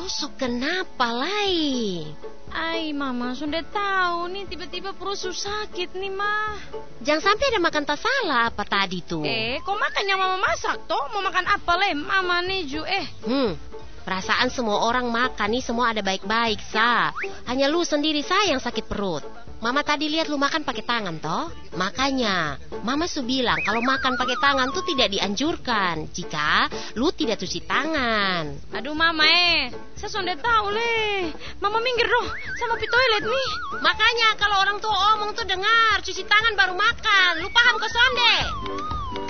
Su kenapa lai? Ai, Mama sudah tahu nih tiba-tiba perut Su sakit nih, Mah. Jangan sampai ada makan tak salah apa tadi tuh. Kok makan yang Mama masak toh? Mau makan apa le? Mama nih Ju. Perasaan semua orang makan nih semua ada baik-baik, Sa. Hanya lu sendiri, Sa, yang sakit perut. Mama tadi lihat lu makan pakai tangan, toh. Makanya, Mama su bilang kalau makan pakai tangan tuh tidak dianjurkan jika lu tidak cuci tangan. Aduh, Mama saya sudah tahu le. Mama minggir dong, saya mau pi toilet nih. Makanya kalau orang tua omong tuh dengar, cuci tangan baru makan. Lu paham ke sonde?